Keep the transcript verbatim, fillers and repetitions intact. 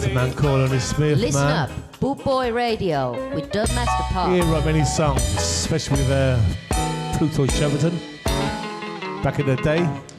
a man called Ronnie Smith, Listen man. up, Boot Boy Radio with Dubmaster Pop. He wrote many songs, especially with uh, Pluto Shepperton back in the day.